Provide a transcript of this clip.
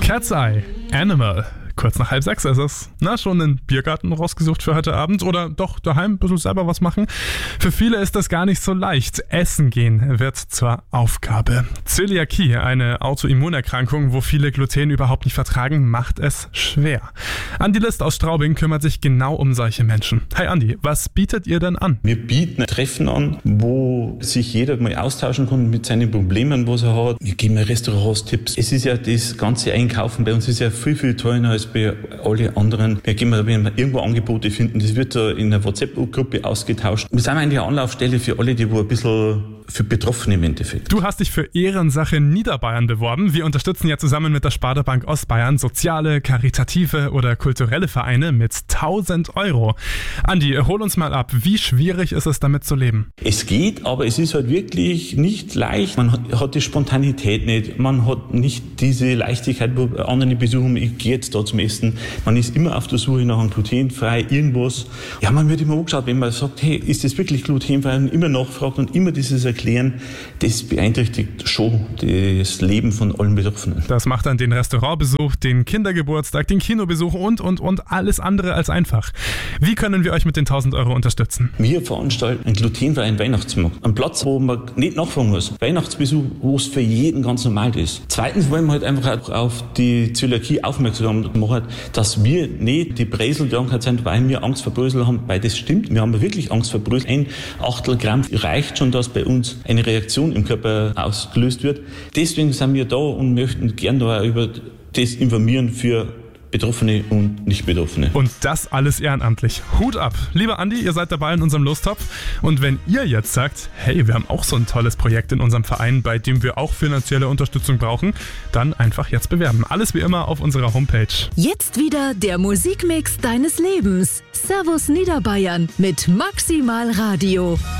Cat's Eye, Animal. Kurz nach 5:30 ist es. Na, schon einen Biergarten rausgesucht für heute Abend oder doch daheim ein bisschen selber was machen? Für viele ist das gar nicht so leicht. Essen gehen wird zur Aufgabe. Zöliakie, eine Autoimmunerkrankung, wo viele Gluten überhaupt nicht vertragen, macht es schwer. Andi List aus Straubing kümmert sich genau um solche Menschen. Hi Andi, was bietet ihr denn an? Wir bieten Treffen an, wo sich jeder mal austauschen kann mit seinen Problemen, was er hat. Wir geben Restaurants-Tipps. Es ist ja das ganze Einkaufen bei uns ist ja viel, viel teurer als bei allen anderen. Wenn wir irgendwo Angebote finden, das wird da in einer WhatsApp-Gruppe ausgetauscht. Wir sind eigentlich eine Anlaufstelle für alle, die ein bisschen für Betroffene im Endeffekt. Du hast dich für Ehrensache Niederbayern beworben. Wir unterstützen ja zusammen mit der Sparda-Bank Ostbayern soziale, karitative oder kulturelle Vereine mit 1.000 €. Andi, hol uns mal ab. Wie schwierig ist es, damit zu leben? Es geht, aber es ist halt wirklich nicht leicht. Man hat die Spontanität nicht. Man hat nicht diese Leichtigkeit, wo andere besuchen, ich gehe jetzt da zum Essen. Man ist immer auf der Suche nach einem glutenfrei irgendwas. Ja, man wird immer angeschaut, wenn man sagt, hey, ist das wirklich glutenfrei? Und immer nachfragt und immer dieses Erklären, das beeinträchtigt schon das Leben von allen Betroffenen. Das macht dann den Restaurantbesuch, den Kindergeburtstag, den Kinobesuch und alles andere als einfach. Wie können wir euch mit den 1.000 € unterstützen? Wir veranstalten einen glutenfreien Weihnachtsmarkt. Einen Platz, wo man nicht nachfragen muss. Weihnachtsbesuch, wo es für jeden ganz normal ist. Zweitens wollen wir halt einfach auf die Zöliakie aufmerksam machen, dass wir nicht die Breselkrankheit sind, weil wir Angst vor Brösel haben, weil das stimmt. Wir haben wirklich Angst vor Brösel. 1/8 Gramm reicht schon, dass bei uns eine Reaktion im Körper ausgelöst wird. Deswegen sind wir da und möchten gerne da über das informieren für Betroffene und Nicht-Betroffene. Und das alles ehrenamtlich. Hut ab. Lieber Andi, ihr seid dabei in unserem Lostopf. Und wenn ihr jetzt sagt, hey, wir haben auch so ein tolles Projekt in unserem Verein, bei dem wir auch finanzielle Unterstützung brauchen, dann einfach jetzt bewerben. Alles wie immer auf unserer Homepage. Jetzt wieder der Musikmix deines Lebens. Servus Niederbayern mit Maximal Radio.